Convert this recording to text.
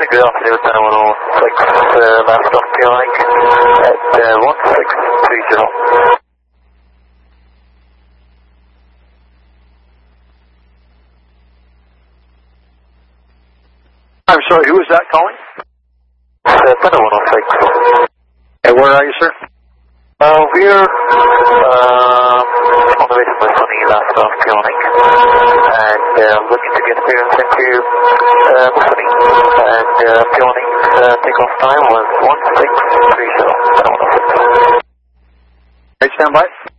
good afternoon, 106, last off Pioneer at 1630. I'm sorry, who is that calling? 106. And where are you, sir? We're on the way to Mussolini, last off Pioneer, and looking to get clearance into Mussolini, and Pioneer's takeoff time was 1630. Right, stand by.